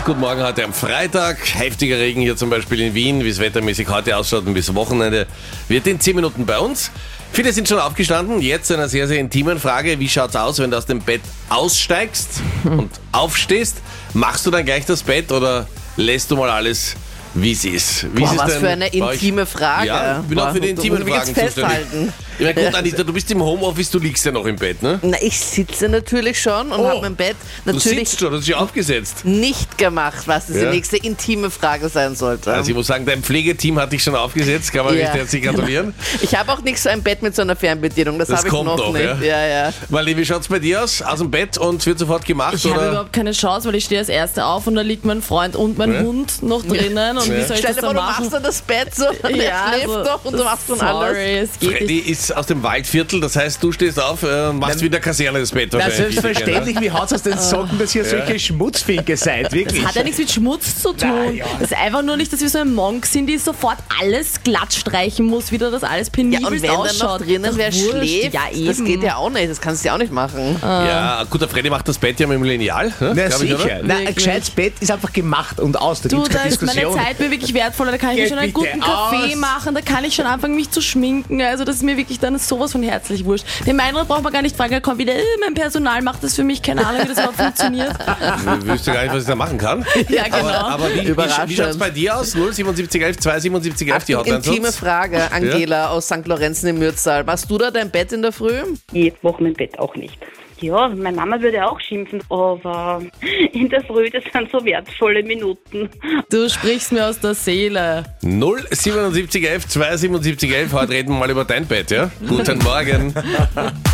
Guten Morgen heute am Freitag. Heftiger Regen hier zum Beispiel in Wien, wie es wettermäßig heute ausschaut und bis Wochenende wird in 10 Minuten bei uns. Viele sind schon aufgestanden. Jetzt einer sehr, sehr intimen Frage. Wie schaut's aus, wenn du aus dem Bett aussteigst und aufstehst? Machst du dann gleich das Bett oder lässt du mal alles, wie es ist? Wie Boah, ist es was denn für eine bei euch? intime Frage. Ja, ich bin auch für die intimen muss ich Fragen jetzt zuständig. festhalten. Ich meine, gut, Anita, du bist im Homeoffice, du liegst ja noch im Bett, ne? Na, ich sitze natürlich schon und habe mein Bett Du natürlich sitzt schon, du hast dich aufgesetzt. nicht gemacht, was diese Ja. nächste intime Frage sein sollte. Also ich muss sagen, dein Pflegeteam hat dich schon aufgesetzt, kann man Ja. recht herzlich gratulieren. Ich habe auch nicht so ein Bett mit so einer Fernbedienung, das Das habe ich kommt noch noch, nicht. Ja. Marlene, wie schaut's bei dir aus? Aus dem Bett und wird sofort gemacht? Ich habe oder? überhaupt keine Chance, weil ich stehe als Erste auf und da liegt mein Freund und mein Ja. Hund noch drinnen. Und wie soll ich Stell das dir vor, dann du machen? machst dann das Bett so, der schläft doch und du machst dann alles. Sorry, es geht Freddy nicht. ist aus dem Waldviertel, das heißt, du stehst auf und machst wieder Kaserne das Bett Na, wahrscheinlich. selbstverständlich, wie haut's aus den Socken, dass ihr solche Schmutzfinke seid, wirklich. Das hat ja nichts mit Schmutz zu tun. Na ja. Das ist einfach nur nicht, dass wir so ein Monk sind, die sofort alles glatt streichen muss, wieder das alles Ja, penibel und wenn dann noch ausschaut. drinnen wer Doch wurscht. schläft, Ja, eben. das geht ja auch nicht, das kannst du ja auch nicht machen. Ja, gut, der Freddy macht das Bett ja mit dem Lineal. Ne? Na, Glaub ich, sicher. oder? Na, ein Wirklich. gescheites Bett ist einfach gemacht und aus, da Du, gibt's da keine ist meine Diskussion. Zeit mir wirklich wertvoller, da kann ich mir Geht schon einen bitte guten Kaffee aus. machen, da kann ich schon anfangen, mich zu schminken, also das ist mir wirklich dann sowas von herzlich wurscht. Den Meinrad braucht man gar nicht fragen, er kommt wieder, mein Personal macht das für mich, keine Ahnung, wie das überhaupt funktioniert. Ich wüsste gar nicht, was ich da machen kann. Ja, genau. Aber wie schaut's bei dir aus? 07711 27711, die Hotline Intime sonst? Frage, Angela aus St. Lorenzen im Mürztal. Machst du da dein Bett in der Früh? Ich mache mein Bett auch nicht. Ja, meine Mama würde auch schimpfen, aber in der Früh, das sind so wertvolle Minuten. Du sprichst mir aus der Seele. 07711 27711, heute reden wir mal über dein Bett, ja? Guten Morgen.